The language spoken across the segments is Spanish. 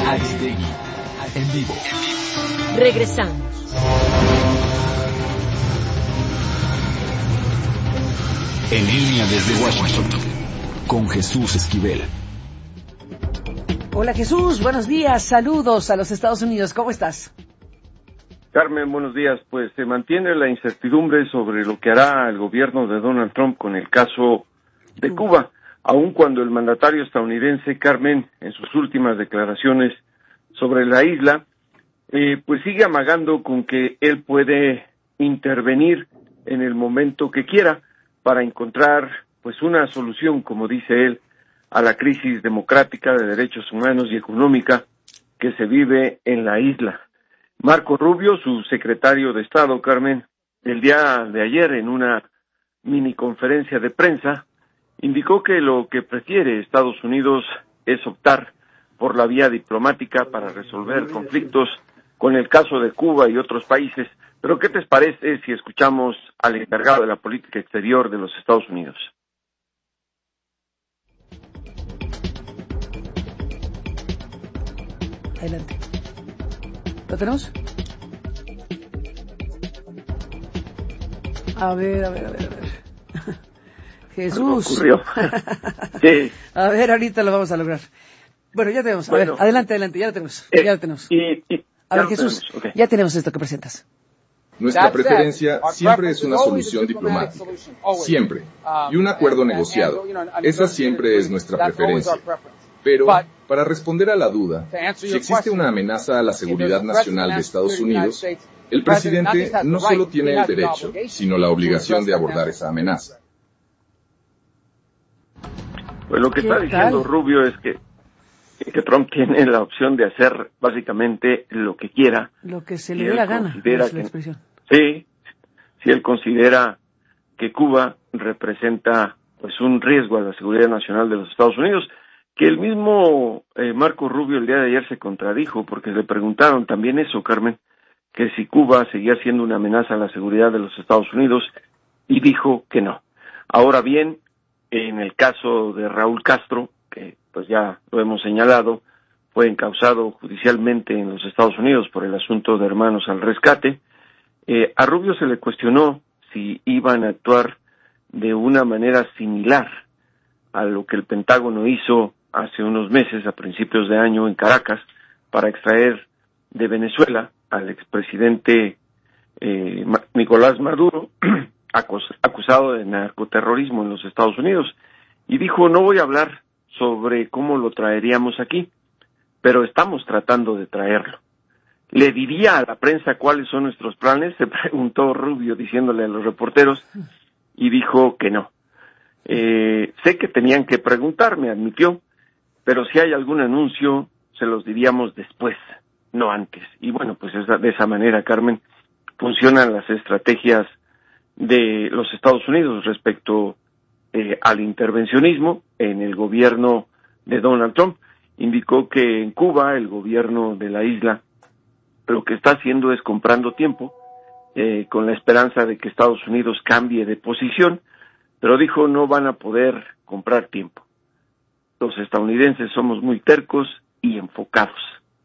Aristegui, en vivo. Regresamos. En línea desde Washington, con Jesús Esquivel. Hola Jesús, buenos días, saludos a los Estados Unidos, ¿cómo estás? Carmen, buenos días. Pues se mantiene la incertidumbre sobre lo que hará el gobierno de Donald Trump con el caso de Cuba, aun cuando el mandatario estadounidense, Carmen, en sus últimas declaraciones sobre la isla, pues sigue amagando con que él puede intervenir en el momento que quiera para encontrar pues una solución, como dice él, a la crisis democrática, de derechos humanos y económica que se vive en la isla. Marco Rubio, su secretario de Estado, Carmen, el día de ayer en una mini conferencia de prensa, indicó que lo que prefiere Estados Unidos es optar por la vía diplomática para resolver conflictos con el caso de Cuba y otros países. Pero ¿qué te parece si escuchamos al encargado de la política exterior de los Estados Unidos? Adelante. ¿Lo tenemos? A ver. Jesús. Sí. A ver, ahorita lo vamos a lograr. Bueno, ya tenemos. A ver, adelante, ya lo tenemos. Ya lo tenemos. A ver, Jesús, okay. Ya tenemos esto que presentas. Nuestra preferencia siempre es una solución diplomática, siempre, y un acuerdo negociado. Esa siempre es nuestra preferencia. Pero, para responder a la duda, si existe una amenaza a la seguridad nacional de Estados Unidos, el presidente no solo tiene el derecho, sino la obligación de abordar esa amenaza. Pues lo que está diciendo Rubio es que Trump tiene la opción de hacer básicamente lo que quiera. Lo que se le dé la gana, es la expresión. Sí, si él considera que Cuba representa pues un riesgo a la seguridad nacional de los Estados Unidos, que el mismo Marco Rubio el día de ayer se contradijo, porque le preguntaron también eso, Carmen, que si Cuba seguía siendo una amenaza a la seguridad de los Estados Unidos, y dijo que no. Ahora bien, en el caso de Raúl Castro, que pues ya lo hemos señalado, fue encausado judicialmente en los Estados Unidos por el asunto de Hermanos al Rescate, a Rubio se le cuestionó si iban a actuar de una manera similar a lo que el Pentágono hizo hace unos meses, a principios de año, en Caracas, para extraer de Venezuela al expresidente Nicolás Maduro, acusado de narcoterrorismo en los Estados Unidos, y dijo, no voy a hablar sobre cómo lo traeríamos aquí, pero estamos tratando de traerlo. ¿Le diría a la prensa cuáles son nuestros planes?, se preguntó Rubio diciéndole a los reporteros, y dijo que no. Sé que tenían que preguntarme, admitió, pero si hay algún anuncio, se los diríamos después, no antes. Y bueno, pues de esa manera, Carmen, funcionan las estrategias de los Estados Unidos respecto al intervencionismo en el gobierno de Donald Trump. Indicó que en Cuba, el gobierno de la isla, lo que está haciendo es comprando tiempo, con la esperanza de que Estados Unidos cambie de posición, pero dijo no van a poder comprar tiempo. Los estadounidenses somos muy tercos y enfocados.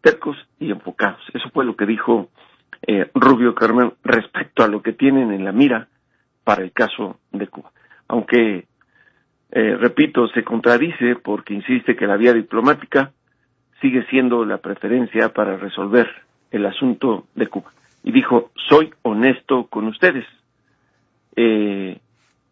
Eso fue lo que dijo Rubio, Carmen, respecto a lo que tienen en la mira para el caso de Cuba. Aunque, repito, se contradice porque insiste que la vía diplomática sigue siendo la preferencia para resolver el asunto de Cuba. Y dijo, soy honesto con ustedes, que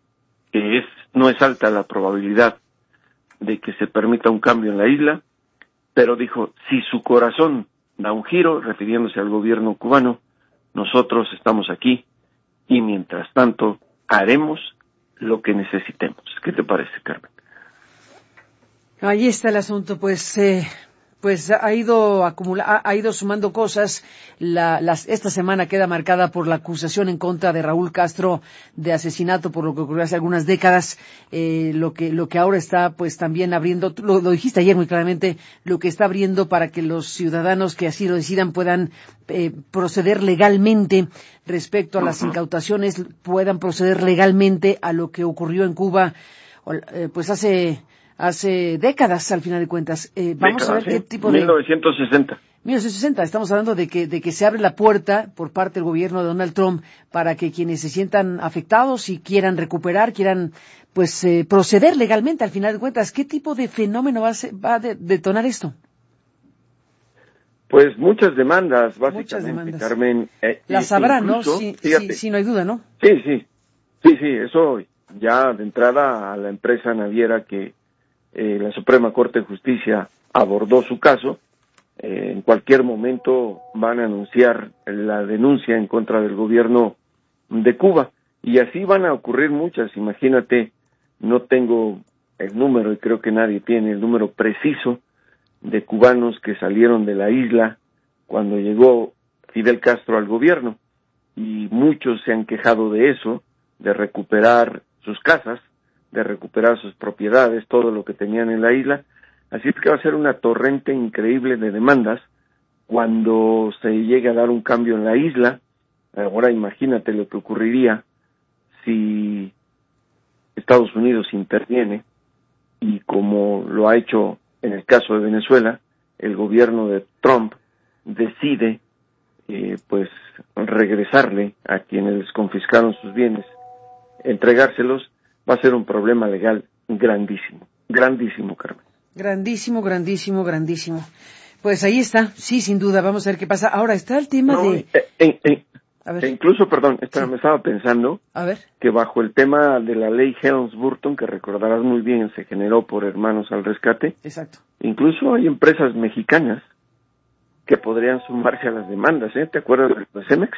no es alta la probabilidad de que se permita un cambio en la isla, pero dijo, si su corazón da un giro, refiriéndose al gobierno cubano, nosotros estamos aquí y mientras tanto haremos lo que necesitemos. ¿Qué te parece, Carmen? Ahí está el asunto, pues ha ido sumando cosas. Esta semana queda marcada por la acusación en contra de Raúl Castro de asesinato por lo que ocurrió hace algunas décadas. Lo que ahora está, pues también abriendo, lo dijiste ayer muy claramente, lo que está abriendo para que los ciudadanos que así lo decidan puedan proceder legalmente respecto a las incautaciones, puedan proceder legalmente a lo que ocurrió en Cuba, pues hace hace décadas, al final de cuentas. Vamos a ver qué tipo de... 1960. 1960, estamos hablando de que se abre la puerta por parte del gobierno de Donald Trump para que quienes se sientan afectados y quieran recuperar, quieran proceder legalmente, al final de cuentas. ¿Qué tipo de fenómeno va a detonar esto? Pues muchas demandas, básicamente, muchas demandas. Carmen. Las habrá, incluso, ¿no? Sí, no hay duda, ¿no? Sí, eso ya de entrada a la empresa naviera que la Suprema Corte de Justicia abordó su caso, en cualquier momento van a anunciar la denuncia en contra del gobierno de Cuba, y así van a ocurrir muchas. Imagínate, no tengo el número, y creo que nadie tiene el número preciso, de cubanos que salieron de la isla cuando llegó Fidel Castro al gobierno, y muchos se han quejado de eso, de recuperar sus casas, de recuperar sus propiedades, todo lo que tenían en la isla. Así es que va a ser una torrente increíble de demandas cuando se llegue a dar un cambio en la isla. Ahora imagínate lo que ocurriría si Estados Unidos interviene, y como lo ha hecho en el caso de Venezuela, el gobierno de Trump decide regresarle a quienes les confiscaron sus bienes, entregárselos. Va a ser un problema legal grandísimo, Carmen. Grandísimo. Pues ahí está, sí, sin duda, vamos a ver qué pasa. Ahora está el tema a ver. Incluso, perdón, me estaba pensando que bajo el tema de la ley Helms-Burton, que recordarás muy bien, se generó por Hermanos al Rescate. Exacto. Incluso hay empresas mexicanas que podrían sumarse a las demandas, ¿eh? ¿Te acuerdas de Cemex?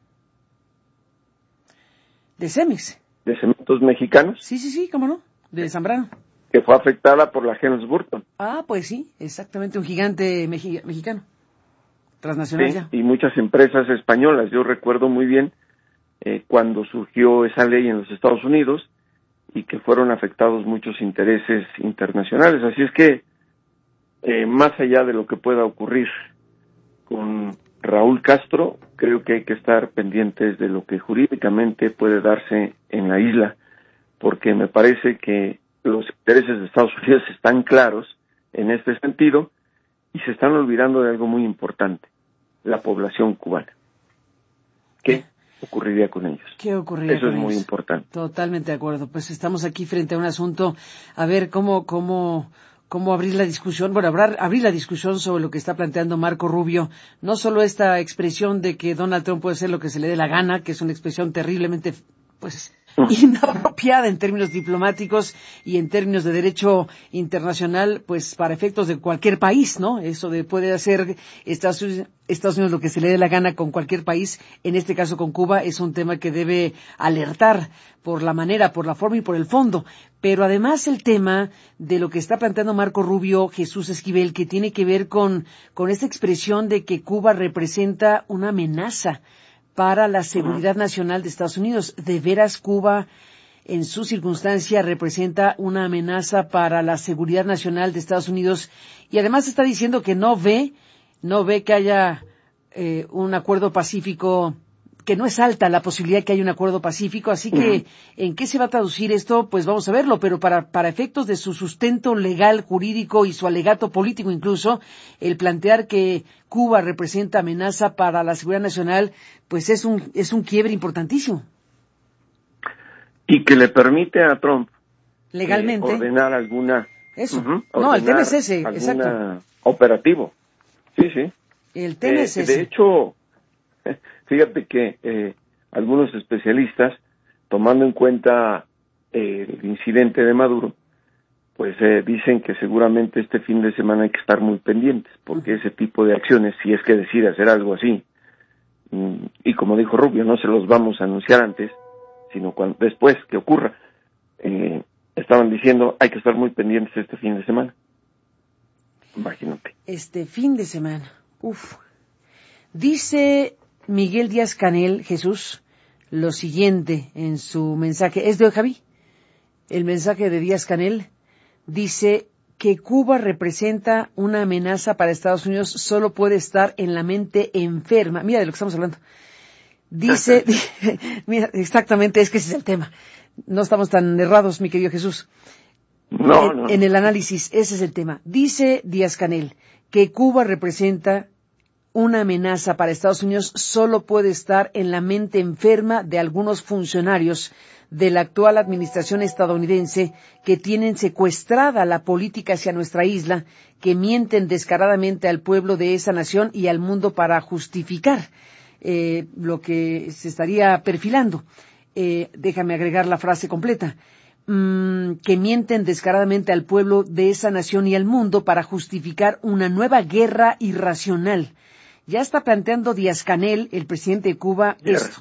¿De Cemex? ¿De Cementos Mexicanos? Sí, cómo no, de Zambrano. Que fue afectada por la Helms-Burton. Ah, pues sí, exactamente, un gigante mexicano, transnacional, sí, ya. Y muchas empresas españolas. Yo recuerdo muy bien cuando surgió esa ley en los Estados Unidos y que fueron afectados muchos intereses internacionales. Así es que, más allá de lo que pueda ocurrir con Raúl Castro, creo que hay que estar pendientes de lo que jurídicamente puede darse en la isla, porque me parece que los intereses de Estados Unidos están claros en este sentido y se están olvidando de algo muy importante: la población cubana. ¿Qué ocurriría con ellos? ¿Qué ocurriría Eso con es ellos? Muy importante. Totalmente de acuerdo. Pues estamos aquí frente a un asunto, a ver cómo abrir la discusión, abrir la discusión sobre lo que está planteando Marco Rubio. No solo esta expresión de que Donald Trump puede hacer lo que se le dé la gana, que es una expresión terriblemente, inapropiada en términos diplomáticos y en términos de derecho internacional, pues para efectos de cualquier país, ¿no? Eso de puede hacer Estados Unidos lo que se le dé la gana con cualquier país, en este caso con Cuba, es un tema que debe alertar por la manera, por la forma y por el fondo. Pero además el tema de lo que está planteando Marco Rubio, Jesús Esquivel, que tiene que ver con esta expresión de que Cuba representa una amenaza para la seguridad nacional de Estados Unidos. ¿De veras Cuba, en su circunstancia, representa una amenaza para la seguridad nacional de Estados Unidos? Y además está diciendo que no ve que haya un acuerdo pacífico, que no es alta la posibilidad de que haya un acuerdo pacífico. Así que, ¿en qué se va a traducir esto? Pues vamos a verlo, pero para efectos de su sustento legal, jurídico y su alegato político incluso, el plantear que Cuba representa amenaza para la seguridad nacional, pues es un quiebre importantísimo. Y que le permite a Trump legalmente ordenar alguna... Eso. No, el tema es ese, exacto. Operativo. Sí. El tema es ese. De hecho, fíjate que algunos especialistas, tomando en cuenta el incidente de Maduro, pues dicen que seguramente este fin de semana hay que estar muy pendientes, porque ese tipo de acciones, si es que decide hacer algo así, y como dijo Rubio, no se los vamos a anunciar antes, sino después que ocurra, estaban diciendo hay que estar muy pendientes este fin de semana. Imagínate. Este fin de semana, dice Miguel Díaz-Canel, Jesús, lo siguiente en su mensaje. ¿Es de hoy, Javi? El mensaje de Díaz-Canel dice que Cuba representa una amenaza para Estados Unidos, solo puede estar en la mente enferma. Mira de lo que estamos hablando. Dice, mira, exactamente, es que ese es el tema. No estamos tan errados, mi querido Jesús. En el análisis, ese es el tema. Dice Díaz-Canel que Cuba representa una amenaza para Estados Unidos, solo puede estar en la mente enferma de algunos funcionarios de la actual administración estadounidense que tienen secuestrada la política hacia nuestra isla, que mienten descaradamente al pueblo de esa nación y al mundo para justificar lo que se estaría perfilando. Déjame agregar la frase completa. Que mienten descaradamente al pueblo de esa nación y al mundo para justificar una nueva guerra irracional. Ya está planteando Díaz-Canel, el presidente de Cuba, esto.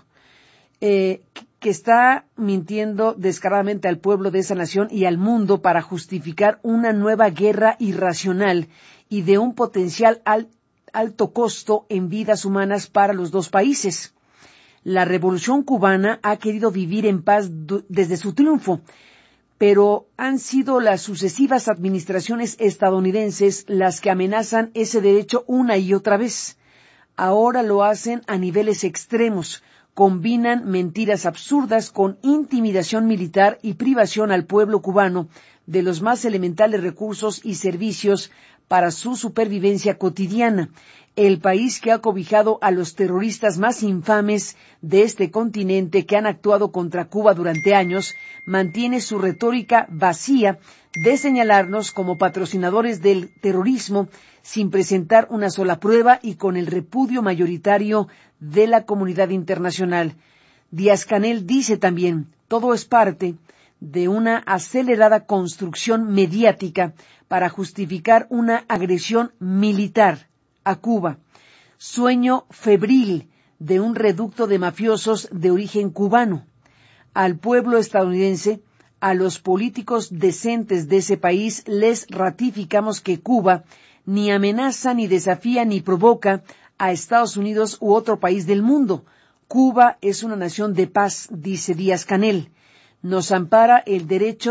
Que está mintiendo descaradamente al pueblo de esa nación y al mundo para justificar una nueva guerra irracional y de un potencial alto costo en vidas humanas para los dos países. La revolución cubana ha querido vivir en paz desde su triunfo, pero han sido las sucesivas administraciones estadounidenses las que amenazan ese derecho una y otra vez. Ahora lo hacen a niveles extremos. Combinan mentiras absurdas con intimidación militar y privación al pueblo cubano de los más elementales recursos y servicios para su supervivencia cotidiana. El país que ha cobijado a los terroristas más infames de este continente que han actuado contra Cuba durante años, mantiene su retórica vacía de señalarnos como patrocinadores del terrorismo sin presentar una sola prueba y con el repudio mayoritario de la comunidad internacional. Díaz-Canel dice también, todo es parte de una acelerada construcción mediática para justificar una agresión militar a Cuba, sueño febril de un reducto de mafiosos de origen cubano. Al pueblo estadounidense, a los políticos decentes de ese país, les ratificamos que Cuba ni amenaza, ni desafía, ni provoca a Estados Unidos u otro país del mundo. Cuba es una nación de paz, dice Díaz-Canel. Nos ampara el derecho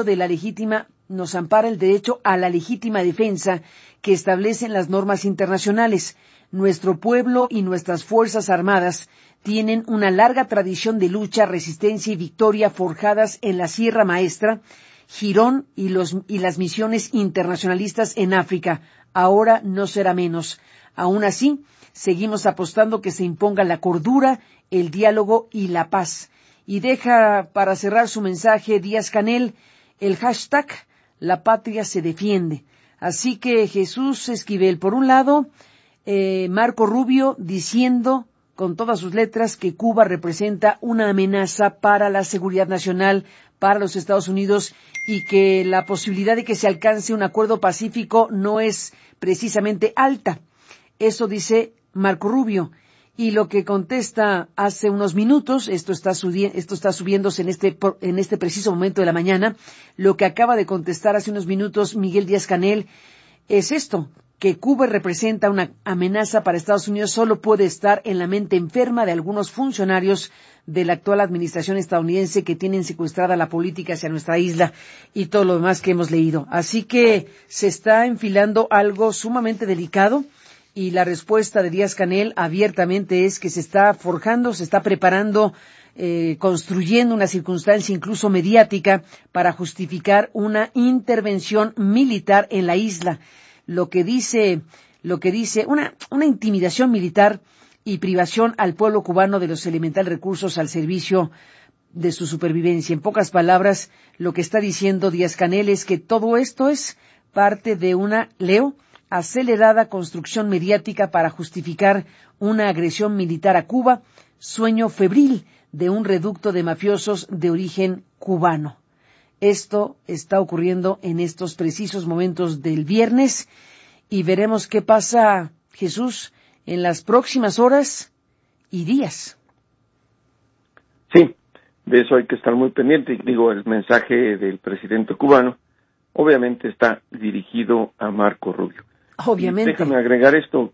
a la legítima defensa que establecen las normas internacionales. Nuestro pueblo y nuestras fuerzas armadas tienen una larga tradición de lucha, resistencia y victoria forjadas en la Sierra Maestra, Girón y las misiones internacionalistas en África. Ahora no será menos. Aún así, seguimos apostando que se imponga la cordura, el diálogo y la paz. Y deja para cerrar su mensaje Díaz-Canel el hashtag La Patria se defiende. Así que Jesús Esquivel, por un lado, Marco Rubio diciendo con todas sus letras que Cuba representa una amenaza para la seguridad nacional, para los Estados Unidos, y que la posibilidad de que se alcance un acuerdo pacífico no es precisamente alta. Eso dice Marco Rubio. Y lo que contesta hace unos minutos, esto está subiéndose en este preciso momento de la mañana, lo que acaba de contestar hace unos minutos Miguel Díaz-Canel es esto, que Cuba representa una amenaza para Estados Unidos, solo puede estar en la mente enferma de algunos funcionarios de la actual administración estadounidense que tienen secuestrada la política hacia nuestra isla y todo lo demás que hemos leído. Así que se está enfilando algo sumamente delicado. Y la respuesta de Díaz-Canel abiertamente es que se está forjando, se está preparando, construyendo una circunstancia incluso mediática para justificar una intervención militar en la isla. Lo que dice una intimidación militar y privación al pueblo cubano de los elementales recursos al servicio de su supervivencia. En pocas palabras, lo que está diciendo Díaz-Canel es que todo esto es parte de una, acelerada construcción mediática para justificar una agresión militar a Cuba, sueño febril de un reducto de mafiosos de origen cubano. Esto está ocurriendo en estos precisos momentos del viernes y veremos qué pasa, Jesús, en las próximas horas y días. Sí, de eso hay que estar muy pendiente. El mensaje del presidente cubano obviamente está dirigido a Marco Rubio. Obviamente. Déjame agregar esto,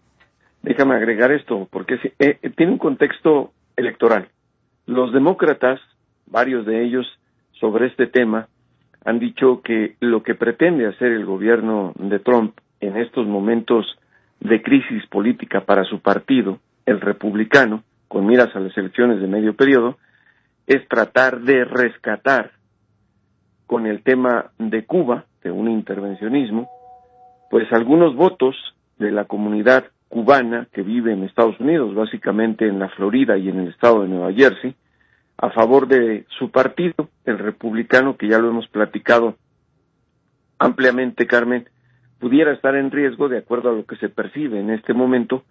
porque tiene un contexto electoral. Los demócratas, varios de ellos, sobre este tema, han dicho que lo que pretende hacer el gobierno de Trump en estos momentos de crisis política para su partido, el republicano, con miras a las elecciones de medio periodo, es tratar de rescatar con el tema de Cuba de un intervencionismo, pues algunos votos de la comunidad cubana que vive en Estados Unidos, básicamente en la Florida y en el estado de Nueva Jersey, a favor de su partido, el republicano, que ya lo hemos platicado ampliamente, Carmen, pudiera estar en riesgo, de acuerdo a lo que se percibe en este momento,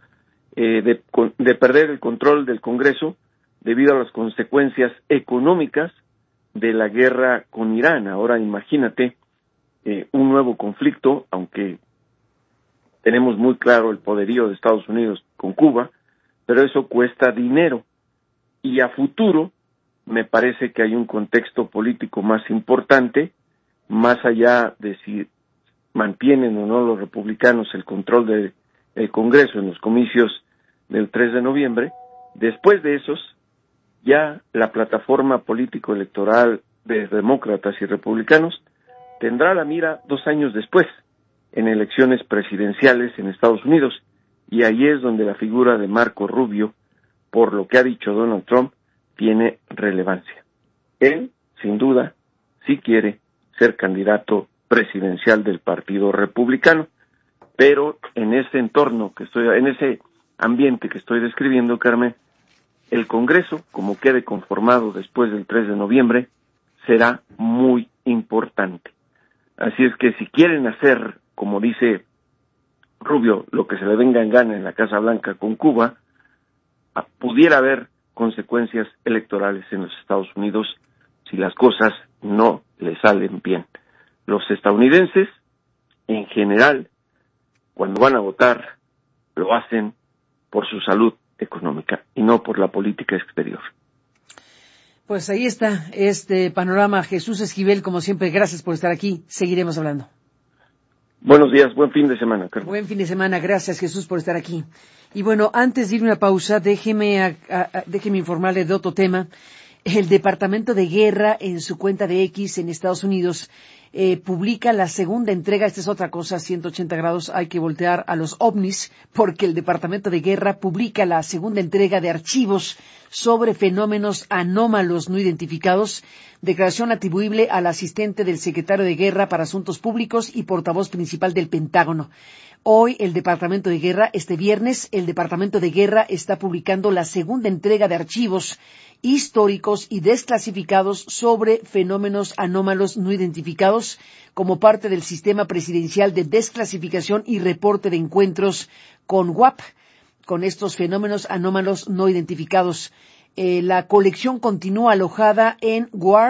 de perder el control del Congreso debido a las consecuencias económicas de la guerra con Irán. Ahora imagínate un nuevo conflicto, aunque tenemos muy claro el poderío de Estados Unidos con Cuba, pero eso cuesta dinero. Y a futuro, me parece que hay un contexto político más importante, más allá de si mantienen o no los republicanos el control del Congreso en los comicios del 3 de noviembre. Después de esos, ya la plataforma político-electoral de demócratas y republicanos tendrá la mira 2 años después, en elecciones presidenciales en Estados Unidos, y ahí es donde la figura de Marco Rubio, por lo que ha dicho Donald Trump, tiene relevancia. Él, sin duda, sí quiere ser candidato presidencial del Partido Republicano, pero en ese entorno en ese ambiente que estoy describiendo, Carmen, el Congreso, como quede conformado después del 3 de noviembre, será muy importante. Así es que si quieren hacer, como dice Rubio, lo que se le venga en gana en la Casa Blanca con Cuba, pudiera haber consecuencias electorales en los Estados Unidos si las cosas no le salen bien. Los estadounidenses, en general, cuando van a votar, lo hacen por su salud económica y no por la política exterior. Pues ahí está este panorama. Jesús Esquivel, como siempre, gracias por estar aquí. Seguiremos hablando. Buenos días, buen fin de semana, Carlos. Buen fin de semana, gracias Jesús por estar aquí. Y bueno, antes de irme a pausa, déjeme informarle de otro tema. El Departamento de Guerra en su cuenta de X en Estados Unidos publica la segunda entrega. Esta es otra cosa, 180 grados, hay que voltear a los ovnis, porque el Departamento de Guerra publica la segunda entrega de archivos sobre fenómenos anómalos no identificados, declaración atribuible al asistente del secretario de Guerra para Asuntos Públicos y portavoz principal del Pentágono. Hoy, este viernes, el Departamento de Guerra está publicando la segunda entrega de archivos históricos y desclasificados sobre fenómenos anómalos no identificados como parte del sistema presidencial de desclasificación y reporte de encuentros con UAP, con estos fenómenos anómalos no identificados. La colección continúa alojada en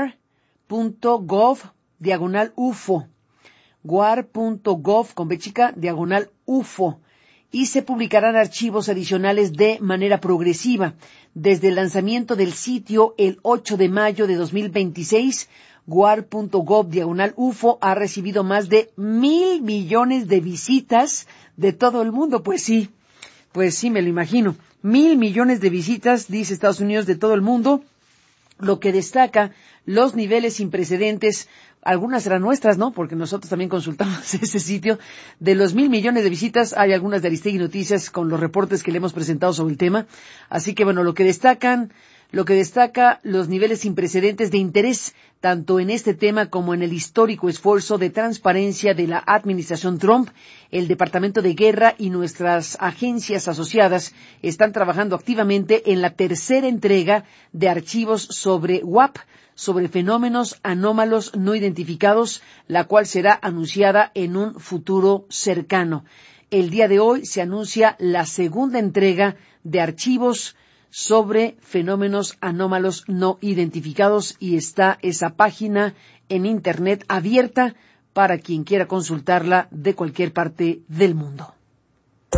war.gov/UFO. war.gov, con B chica, /UFO, y se publicarán archivos adicionales de manera progresiva. Desde el lanzamiento del sitio el 8 de mayo de 2026, war.gov/UFO ha recibido más de 1,000 millones de visitas de todo el mundo. Pues sí, me lo imagino. 1,000 millones de visitas, dice Estados Unidos, de todo el mundo, lo que destaca los niveles sin precedentes. Algunas eran nuestras, ¿no? Porque nosotros también consultamos ese sitio. De los 1,000 millones de visitas, hay algunas de Aristegui Noticias con los reportes que le hemos presentado sobre el tema. Así que, bueno, lo que destaca los niveles sin precedentes de interés, tanto en este tema como en el histórico esfuerzo de transparencia de la administración Trump. El Departamento de Guerra y nuestras agencias asociadas están trabajando activamente en la tercera entrega de archivos sobre UAP, sobre fenómenos anómalos no identificados, la cual será anunciada en un futuro cercano. El día de hoy se anuncia la segunda entrega de archivos sobre fenómenos anómalos no identificados y está esa página en Internet abierta para quien quiera consultarla de cualquier parte del mundo.